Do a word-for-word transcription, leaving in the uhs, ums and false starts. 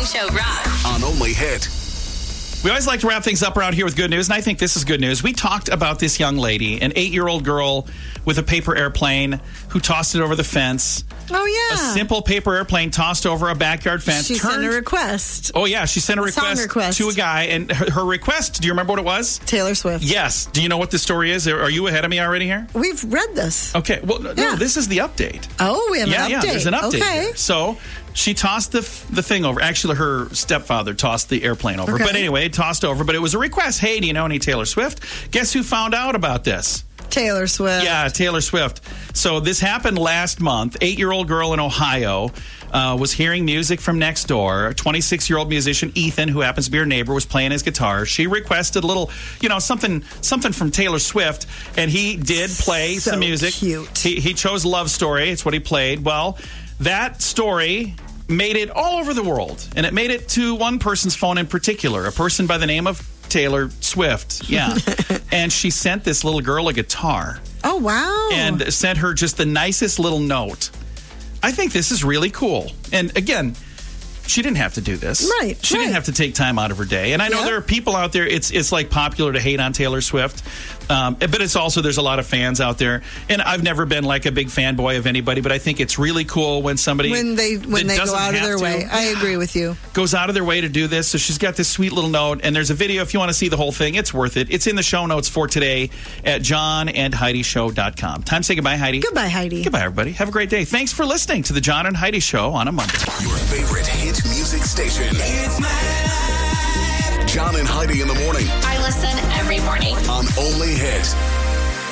Morning Show rock. On Only Hit. We always like to wrap things up around here with good news, and I think this is good news. We talked about this young lady, an eight-year-old girl with a paper airplane who tossed it over the fence. Oh, yeah. A simple paper airplane tossed over a backyard fence. She turned, sent a request. Oh, yeah. She sent a, A request, song request to a guy, and her, her request, do you remember what it was? Taylor Swift. Yes. Do you know what the story is? Are you ahead of me already here? We've read this. Okay. Well, no, Yeah. this is the update. Oh, we have Yeah, an update. yeah, there's an update Okay. here. So she tossed the f- the thing over. Actually, her stepfather tossed the airplane over. Okay. But anyway, it tossed over. But it was a request. Hey, do you know any Taylor Swift? Guess who found out about this? Taylor Swift. Yeah, Taylor Swift. So this happened last month. Eight-year-old girl in Ohio uh, was hearing music from next door. A twenty-six-year-old musician, Ethan, who happens to be her neighbor, was playing his guitar. She requested a little, you know, something something from Taylor Swift, and he did play So some music. cute. He, he chose Love Story. It's what he played. Well, that story made it all over the world, and it made it to one person's phone in particular, a person by the name of Taylor Swift. Yeah. And she sent this little girl a guitar Oh, wow. and sent her just the nicest little note. I think this is really cool. And again, she didn't have to do this. Right, She right. didn't have to take time out of her day. And I know Yeah. there are people out there, it's it's like popular to hate on Taylor Swift. Um, but it's also, there's a lot of fans out there. And I've never been like a big fanboy of anybody, but I think it's really cool when somebody when they that when they go doesn't out of have their to, way. I agree with you. goes out of their way to do this. So she's got this sweet little note, and there's a video if you want to see the whole thing. It's worth it. It's in the show notes for today at john and heidi show dot com. Time to say goodbye, Heidi. Goodbye, Heidi. Goodbye, everybody. Have a great day. Thanks for listening to the John and Heidi Show on a Monday. Your favorite hit music station. It's my life. John and Heidi in the morning. I listen every morning. On Only Hit.